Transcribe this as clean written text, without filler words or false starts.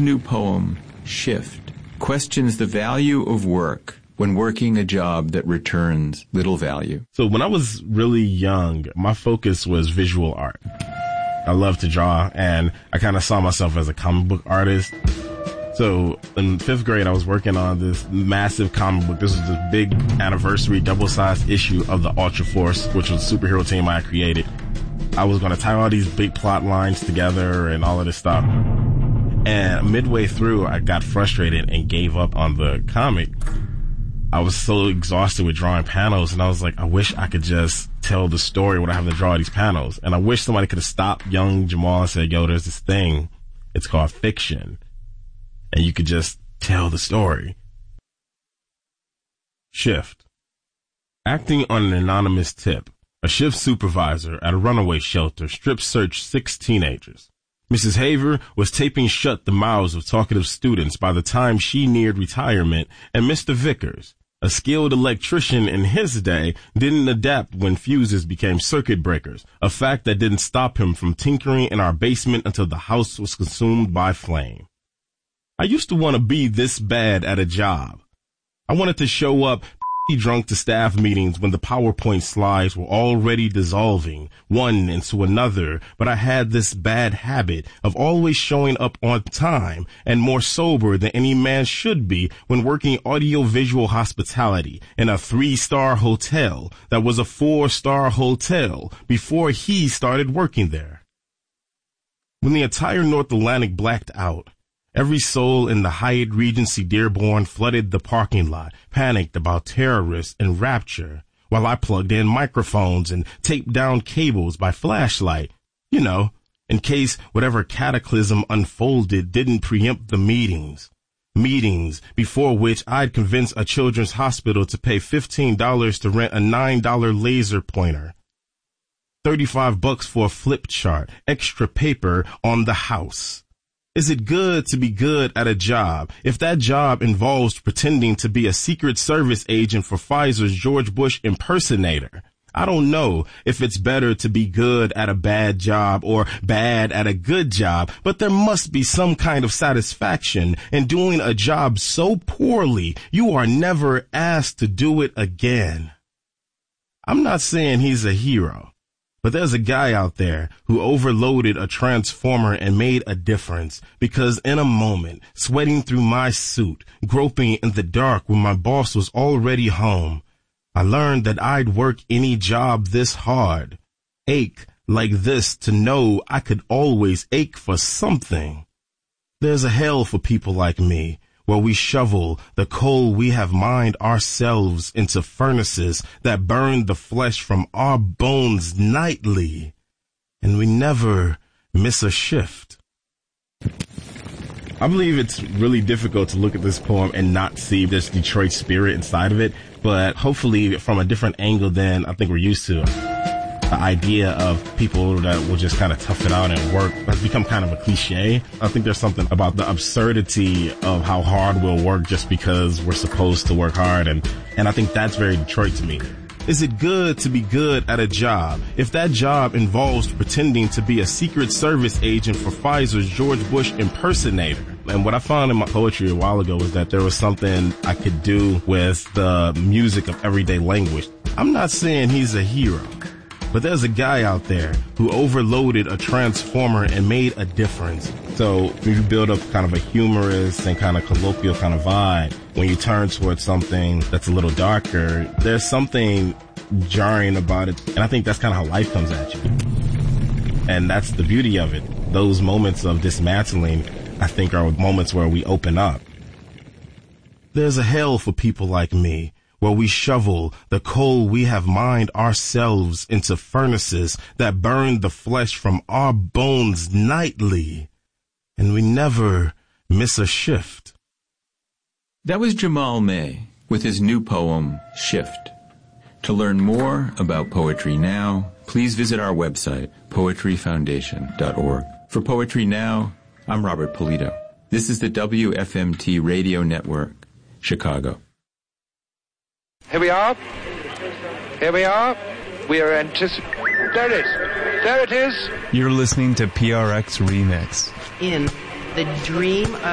new poem, Shift, questions the value of work when working a job that returns little value. So when I was really young, my focus was visual art. I love to draw, and I kind of saw myself as a comic book artist. So in 5th grade, I was working on this massive comic book. This was this big anniversary double-sized issue of the Ultra Force, which was a superhero team I created. I was going to tie all these big plot lines together and all of this stuff. And midway through, I got frustrated and gave up on the comic. I was so exhausted with drawing panels, and I was like, I wish I could just tell the story when I have to draw these panels. And I wish somebody could have stopped young Jamal and said, yo, there's this thing. It's called fiction. And you could just tell the story. Shift. Acting on an anonymous tip, a shift supervisor at a runaway shelter strip-searched 6 teenagers. Mrs. Haver was taping shut the mouths of talkative students by the time she neared retirement, and Mr. Vickers, a skilled electrician in his day, didn't adapt when fuses became circuit breakers, a fact that didn't stop him from tinkering in our basement until the house was consumed by flame. I used to want to be this bad at a job. I wanted to show up drunk to staff meetings when the PowerPoint slides were already dissolving one into another, but I had this bad habit of always showing up on time and more sober than any man should be when working audio-visual hospitality in a 3-star hotel that was a 4-star hotel before he started working there. When the entire North Atlantic blacked out, every soul in the Hyatt Regency Dearborn flooded the parking lot, panicked about terrorists and rapture, while I plugged in microphones and taped down cables by flashlight, in case whatever cataclysm unfolded didn't preempt the meetings. Meetings before which I'd convince a children's hospital to pay $15 to rent a $9 laser pointer. $35 for a flip chart, extra paper on the house. Is it good to be good at a job if that job involves pretending to be a Secret Service agent for Pfizer's George Bush impersonator? I don't know if it's better to be good at a bad job or bad at a good job, but there must be some kind of satisfaction in doing a job so poorly you are never asked to do it again. I'm not saying he's a hero. But there's a guy out there who overloaded a transformer and made a difference because in a moment, sweating through my suit, groping in the dark when my boss was already home, I learned that I'd work any job this hard, ache like this to know I could always ache for something. There's a hell for people like me, where we shovel the coal we have mined ourselves into furnaces that burn the flesh from our bones nightly, and we never miss a shift. I believe it's really difficult to look at this poem and not see this Detroit spirit inside of it, but hopefully from a different angle than I think we're used to. The idea of people that will just kind of tough it out and work has become kind of a cliche. I think there's something about the absurdity of how hard we'll work just because we're supposed to work hard. And I think that's very Detroit to me. Is it good to be good at a job if that job involves pretending to be a Secret Service agent for Pfizer's George Bush impersonator? And what I found in my poetry a while ago was that there was something I could do with the music of everyday language. I'm not saying he's a hero. But there's a guy out there who overloaded a transformer and made a difference. So when you build up kind of a humorous and kind of colloquial kind of vibe, when you turn towards something that's a little darker, there's something jarring about it. And I think that's kind of how life comes at you. And that's the beauty of it. Those moments of dismantling, I think, are moments where we open up. There's a hell for people like me, where we shovel the coal we have mined ourselves into furnaces that burn the flesh from our bones nightly, and we never miss a shift. That was Jamal May with his new poem, Shift. To learn more about Poetry Now, please visit our website, poetryfoundation.org. For Poetry Now, I'm Robert Polito. This is the WFMT Radio Network, Chicago. Here we are. Here we are. We are anticipating. There it is. There it is. You're listening to PRX Remix. In the dream of